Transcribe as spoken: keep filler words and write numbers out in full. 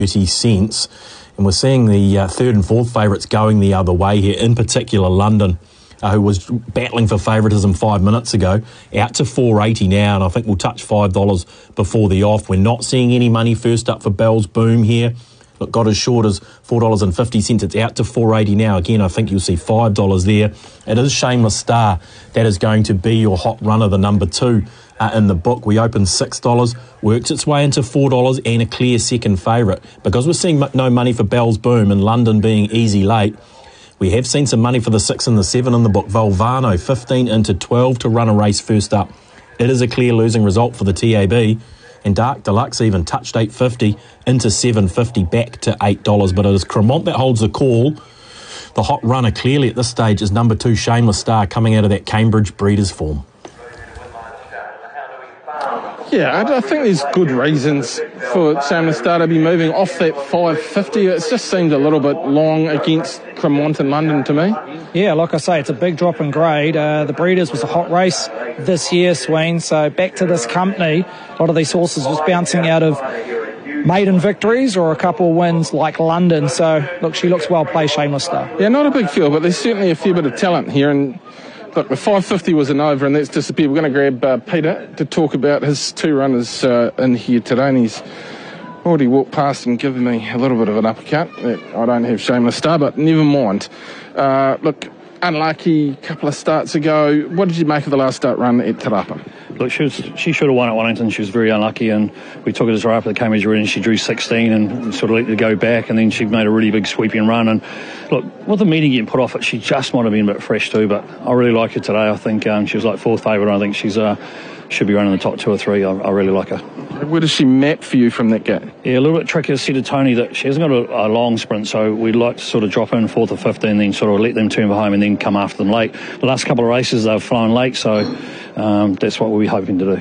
thirty cents. And we're seeing the uh, third and fourth favourites going the other way here, in particular London, uh, who was battling for favouritism five minutes ago, out to four eighty now, and I think we'll touch five dollars before the off. We're not seeing any money first up for Bell's Boom here. Look, got as short as four dollars fifty. It's out to four eighty now. Again, I think you'll see five dollars there. It is Shameless Star. That is going to be your hot runner, the number two uh, in the book. We opened six dollars, works its way into four dollars and a clear second favourite. Because we're seeing no money for Bell's Boom and London being easy late, we have seen some money for the six and the seven in the book. Volvano, fifteen into twelve to run a race first up. It is a clear losing result for the T A B. And Dark Deluxe even touched eight fifty into seven fifty, back to eight dollars. But it is Cremont that holds the call. The hot runner clearly at this stage is number two, Shameless Star, coming out of that Cambridge Breeders' form. Yeah, I, I think there's good reasons for Shameless Star to be moving off that five fifty. It just seemed a little bit long against Cremont and London to me. Yeah, like I say, it's a big drop in grade. Uh, the Breeders was a hot race this year, Sween, so back to this company. A lot of these horses was bouncing out of maiden victories or a couple of wins like London. So, look, she looks well placed, Shameless Star. Yeah, not a big field, but there's certainly a fair bit of talent here. And look, the five fifty was an over, and that's disappeared. We're going to grab uh, Peter to talk about his two runners uh, in here today, and he's already walked past and given me a little bit of an uppercut. I don't have Shameless Star, but never mind. Uh, look, unlucky couple of starts ago. What did you make of the last start run at Te Rapa? Look, she, was, she should have won at Wellington. She was very unlucky, and we took it as right up at the Cambridge Arena, and she drew sixteen and sort of let it go back, and then she made a really big sweeping run. And look, with the meeting getting put off it, she just might have been a bit fresh too, but I really like her today. I think um, she was like fourth favourite. I think she's uh, should be running the top two or three. I, I really like her. Where does she map for you from that gate? Yeah, a little bit tricky. I said to Tony that she hasn't got a, a long sprint, so we'd like to sort of drop in fourth or fifth and then sort of let them turn for home and then come after them late. The last couple of races they've flown late, so um, that's what we'll be hoping to do.